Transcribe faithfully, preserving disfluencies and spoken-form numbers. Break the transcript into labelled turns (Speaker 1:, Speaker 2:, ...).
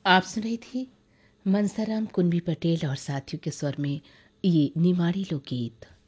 Speaker 1: आप सुन रही थी मंसराम कुन्बी पटेल और साथियों के स्वर में ये निमाड़ी लोकगीत।